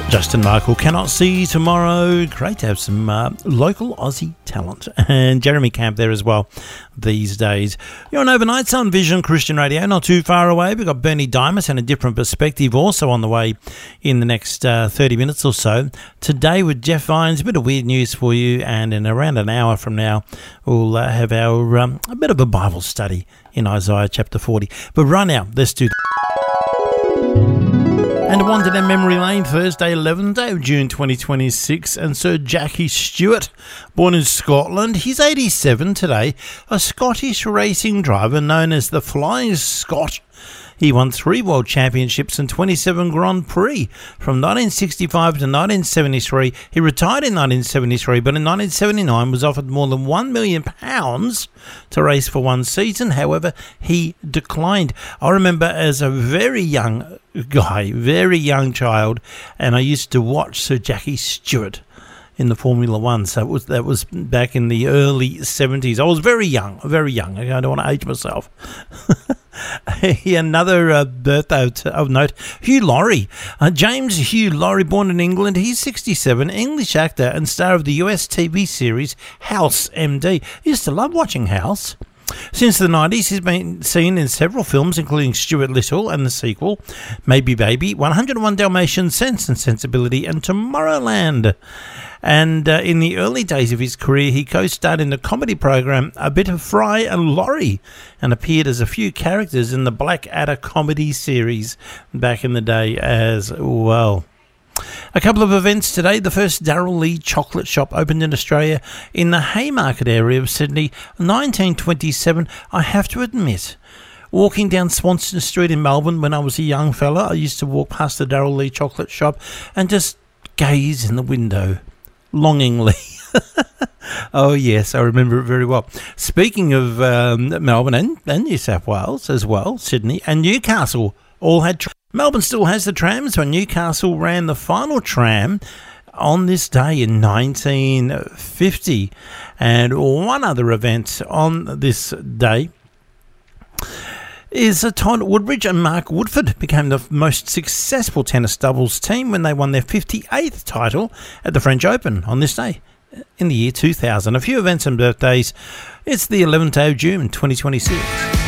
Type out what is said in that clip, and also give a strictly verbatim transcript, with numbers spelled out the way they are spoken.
Justin Michael, Cannot See You Tomorrow. Great to have some uh, local Aussie talent. And Jeremy Camp there as well these days. You're on Overnights on Vision Christian Radio, not too far away. We've got Bernie Dimas and A Different Perspective also on the way in the next uh, thirty minutes or so. Today with Jeff Vines, a bit of weird news for you, and in around an hour from now we'll uh, have our um, a bit of a Bible study in Isaiah chapter forty. But right now, let's do that. And a wander down memory lane, Thursday, eleventh day of June twenty twenty-six, and Sir Jackie Stewart, born in Scotland, he's eighty-seven today, a Scottish racing driver known as the Flying Scot. He won three World Championships and twenty-seven Grand Prix. From nineteen sixty-five to nineteen seventy-three, he retired in nineteen seventy-three, but in nineteen seventy-nine was offered more than one million pounds to race for one season. However, he declined. I remember as a very young guy, very young child, and I used to watch Sir Jackie Stewart in the Formula One. So it was, that was back in the early seventies. I was very young, very young. I don't want to age myself. Another uh, birthday of note, Hugh Laurie. Uh, James Hugh Laurie, born in England, he's sixty-seven, English actor and star of the U S T V series House M D. I used to love watching House. Since the nineties, he's been seen in several films, including Stuart Little and the sequel, Maybe Baby, one oh one Dalmatians, Sense and Sensibility, and Tomorrowland. And uh, in the early days of his career, he co-starred in the comedy program A Bit of Fry and Laurie, and appeared as a few characters in the Blackadder comedy series back in the day as well. A couple of events today. The first Darrell Lea chocolate shop opened in Australia in the Haymarket area of Sydney, nineteen twenty-seven. I have to admit, walking down Swanston Street in Melbourne when I was a young fella, I used to walk past the Darrell Lea chocolate shop and just gaze in the window longingly. Oh yes, I remember it very well. Speaking of um, Melbourne and, and New South Wales as well, Sydney and Newcastle all had tra- Melbourne still has the trams, when Newcastle ran the final tram on this day in nineteen fifty. And one other event on this day is uh, Todd Woodbridge and Mark Woodford became the most successful tennis doubles team when they won their fifty-eighth title at the French Open on this day in the year two thousand. A few events and birthdays. It's the eleventh day of June twenty twenty-six.